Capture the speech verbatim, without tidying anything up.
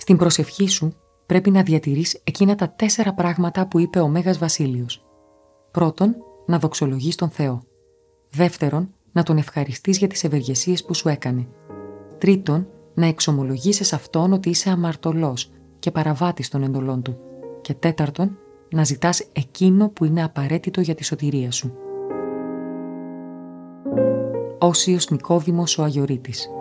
Στην προσευχή σου πρέπει να διατηρείς εκείνα τα τέσσερα πράγματα που είπε ο Μέγας Βασίλειος. Πρώτον, να δοξολογείς τον Θεό. Δεύτερον, να τον ευχαριστείς για τις ευεργεσίες που σου έκανε. Τρίτον, να εξομολογήσεις αυτόν ότι είσαι αμαρτωλός και παραβάτης των εντολών του. Και τέταρτον, να ζητάς εκείνο που είναι απαραίτητο για τη σωτηρία σου. Όσιος Νικόδημος ο Αγιορείτης.